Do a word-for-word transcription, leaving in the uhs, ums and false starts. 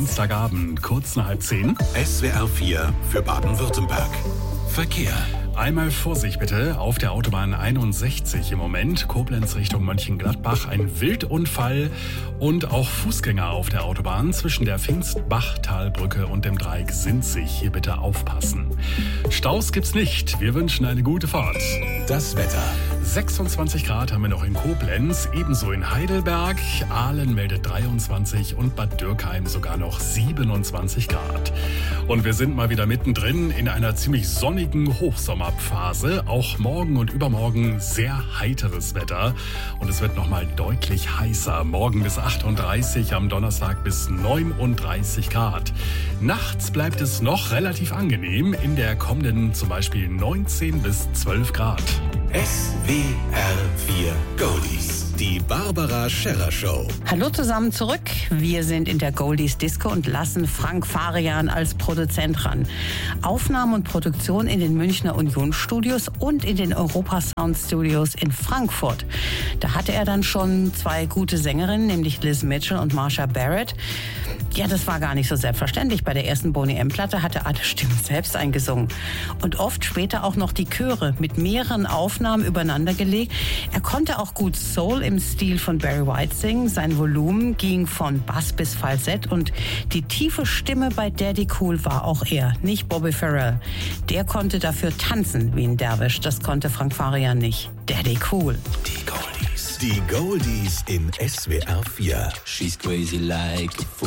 Dienstagabend, kurz nach halb zehn. S W R vier für Baden-Württemberg. Verkehr. Einmal Vorsicht bitte, auf der Autobahn einundsechzig im Moment, Koblenz Richtung Mönchengladbach, ein Wildunfall und auch Fußgänger auf der Autobahn zwischen der Pfingstbachtalbrücke und dem Dreieck Sinzig. Hier bitte aufpassen. Staus gibt's nicht, wir wünschen eine gute Fahrt. Das Wetter. sechsundzwanzig Grad haben wir noch in Koblenz, ebenso in Heidelberg, Aalen meldet dreiundzwanzig und Bad Dürkheim sogar noch siebenundzwanzig Grad. Und wir sind mal wieder mittendrin in einer ziemlich sonnigen Hochsommerphase. Auch morgen und übermorgen sehr heiteres Wetter und es wird nochmal deutlich heißer. Morgen bis achtunddreißig, am Donnerstag bis neununddreißig Grad. Nachts bleibt es noch relativ angenehm, in der kommenden zum Beispiel neunzehn bis zwölf Grad. S W R vier Goldies. Die Barbara Scherrer Show. Hallo zusammen zurück. Wir sind in der Goldies Disco und lassen Frank Farian als Produzent ran. Aufnahmen und Produktion in den Münchner Union Studios und in den Europa Sound Studios in Frankfurt. Da hatte er dann schon zwei gute Sängerinnen, nämlich Liz Mitchell und Marsha Barrett. Ja, das war gar nicht so selbstverständlich. Bei der ersten Boney M-Platte hat er alle Stimmen selbst eingesungen. Und oft später auch noch die Chöre mit mehreren Aufnahmen übereinander gelegt. Er konnte auch gut Soul im Stil von Barry White singen. Sein Volumen ging von Bass bis Falsett und die tiefe Stimme bei Daddy Cool war auch er, nicht Bobby Farrell. Der konnte dafür tanzen wie ein Derwisch. Das konnte Frank Farian nicht. Daddy Cool. Die Goldies. Die Goldies in S W R vier. She's crazy like a fool.